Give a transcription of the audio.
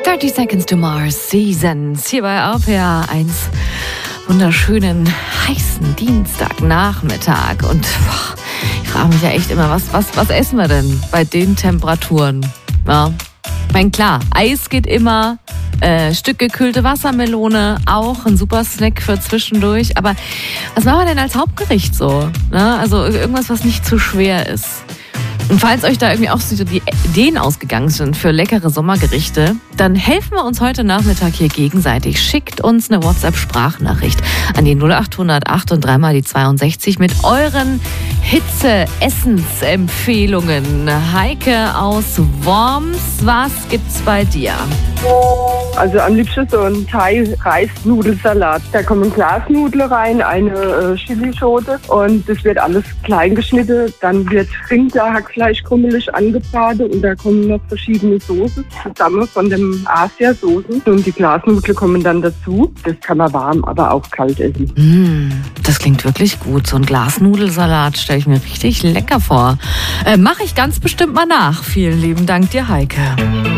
30 Seconds to Mars, Seasons, hier bei RPR 1. Wunderschönen, heißen Dienstagnachmittag. Und ich frage mich ja echt immer, was essen wir denn bei den Temperaturen? Ja, ich meine, klar, Eis geht immer, Stück gekühlte Wassermelone, auch ein super Snack für zwischendurch. Aber was machen wir denn als Hauptgericht so? Ne? Also irgendwas, was nicht zu schwer ist. Und falls euch da irgendwie auch so die Ideen ausgegangen sind für leckere Sommergerichte, dann helfen wir uns heute Nachmittag hier gegenseitig. Schickt uns eine WhatsApp-Sprachnachricht an die 0800 8 und 3 mal die 62 mit euren Hitze-Essensempfehlungen. Heike aus Worms, was gibt's bei dir? Also am liebsten so ein Thai-Reis-Nudelsalat. Da kommen Glasnudeln rein, eine Chilischote und das wird alles klein geschnitten. Dann wird Rinderhackfleisch krummelig angebraten und da kommen noch verschiedene Soßen zusammen von dem Asia-Soßen. Und die Glasnudeln kommen dann dazu. Das kann man warm, aber auch kalt essen. Das klingt wirklich gut. So ein Glasnudelsalat stelle ich mir richtig lecker vor. Mache ich ganz bestimmt mal nach. Vielen lieben Dank dir, Heike.